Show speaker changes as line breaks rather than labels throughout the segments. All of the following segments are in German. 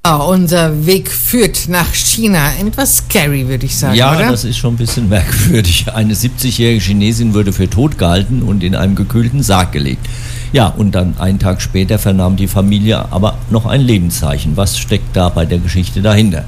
Unser Weg führt nach China. Etwas scary, würde ich sagen,
ja,
oder?
Ja, das ist schon ein bisschen merkwürdig. Eine 70-jährige Chinesin wurde für tot gehalten und in einem gekühlten Sarg gelegt. Ja, und dann einen Tag später vernahm die Familie aber noch ein Lebenszeichen. Was steckt da bei der Geschichte dahinter?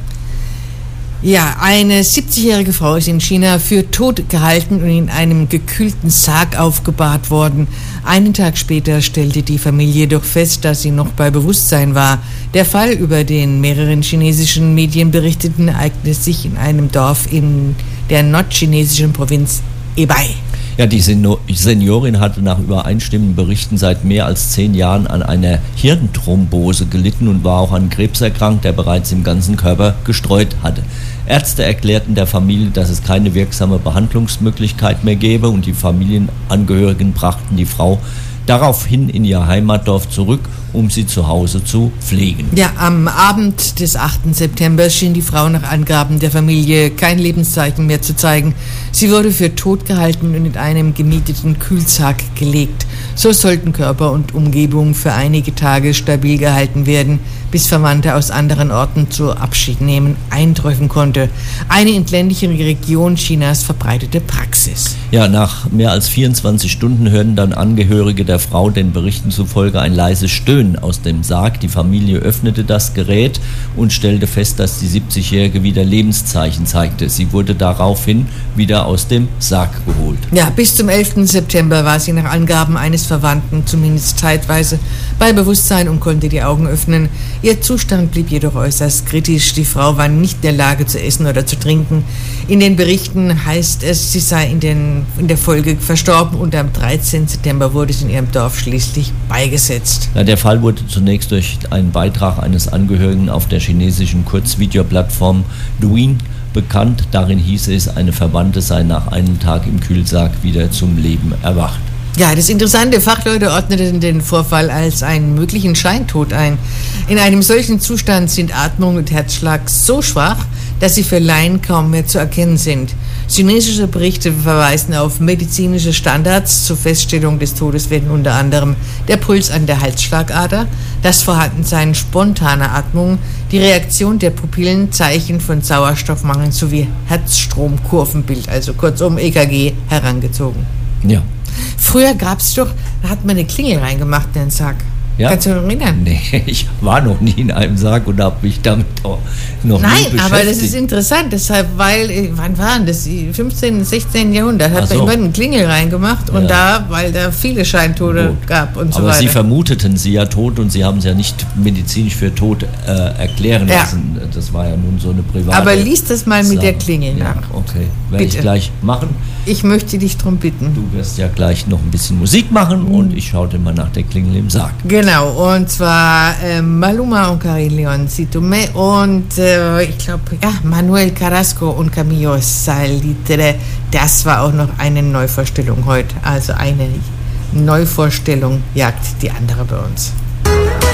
Ja, eine 70-jährige Frau ist in China für tot gehalten und in einem gekühlten Sarg aufgebahrt worden. Einen Tag später stellte die Familie jedoch fest, dass sie noch bei Bewusstsein war. Der Fall, über den mehreren chinesischen Medien berichteten, ereignete sich in einem Dorf in der nordchinesischen Provinz Hebei.
Ja, die Seniorin hatte nach übereinstimmenden Berichten seit mehr als 10 Jahren an einer Hirnthrombose gelitten und war auch an Krebs erkrankt, der bereits im ganzen Körper gestreut hatte. Ärzte erklärten der Familie, dass es keine wirksame Behandlungsmöglichkeit mehr gäbe, und die Familienangehörigen brachten die Frau daraufhin in ihr Heimatdorf zurück, um sie zu Hause zu pflegen.
Ja, am Abend des 8. September schien die Frau nach Angaben der Familie kein Lebenszeichen mehr zu zeigen. Sie wurde für tot gehalten und in einem gemieteten Kühlsarg gelegt. So sollten Körper und Umgebung für einige Tage stabil gehalten werden, bis Verwandte aus anderen Orten zu Abschiednehmen eintreffen konnte. Eine in ländlichen Region Chinas verbreitete Praxis.
Ja, nach mehr als 24 Stunden hörten dann Angehörige der Frau den Berichten zufolge ein leises Stöhnen aus dem Sarg. Die Familie öffnete das Gerät und stellte fest, dass die 70-Jährige wieder Lebenszeichen zeigte. Sie wurde daraufhin wieder aus dem Sarg geholt.
Ja, bis zum 11. September war sie nach Angaben eines Verwandten zumindest zeitweise bei Bewusstsein und konnte die Augen öffnen. Ihr Zustand blieb jedoch äußerst kritisch. Die Frau war nicht in der Lage zu essen oder zu trinken. In den Berichten heißt es, sie sei in der Folge verstorben, und am 13. September wurde sie in ihrem Dorf schließlich beigesetzt.
Ja, der Fall wurde zunächst durch einen Beitrag eines Angehörigen auf der chinesischen Kurzvideoplattform Douyin bekannt. Darin hieß es, eine Verwandte sei nach einem Tag im Kühlsarg wieder zum Leben erwacht.
Ja, das Interessante, Fachleute ordneten den Vorfall als einen möglichen Scheintod ein. In einem solchen Zustand sind Atmung und Herzschlag so schwach, dass sie für Laien kaum mehr zu erkennen sind. Chinesische Berichte verweisen auf medizinische Standards. Zur Feststellung des Todes werden unter anderem der Puls an der Halsschlagader, das Vorhandensein spontaner Atmung, die Reaktion der Pupillen, Zeichen von Sauerstoffmangel sowie Herzstromkurvenbild, also kurzum EKG, herangezogen.
Ja.
Früher gab es doch, da hat man eine Klingel reingemacht in den Sarg.
Ja?
Kannst du dich noch erinnern?
Nee, ich war noch nie in einem Sarg und habe mich damit auch noch nie beschäftigt.
Nein, aber das ist interessant, deshalb, weil, wann waren das? 15., 16. Jahrhundert hat man immer eine Klingel reingemacht, und weil da viele Scheintode gab und so weiter.
Aber Sie vermuteten sie ja tot, und Sie haben sie ja nicht medizinisch für tot erklären lassen. Das war ja nun so eine private
Aber lies das mal mit
Sache.
der Klingel nach.
Okay, werde ich gleich machen.
Ich möchte dich darum bitten.
Du wirst ja gleich noch ein bisschen Musik machen, und ich schaue dir mal nach der Klingel im Sarg.
Genau, und zwar Maluma und Karin Leon Situme und ich glaube, Manuel Carrasco und Camillo Salitre. Das war auch noch eine Neuvorstellung heute. Also eine Neuvorstellung jagt die andere bei uns.